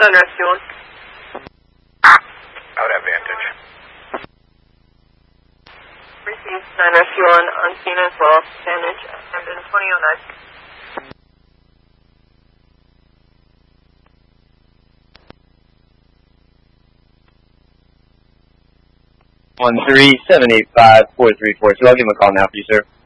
Sun Rescue 1. Out advantage. Received Sun Rescue 1 on scene as well. Advantage, Camden 2009. 13785-4342. I'll give him a call now for you, sir.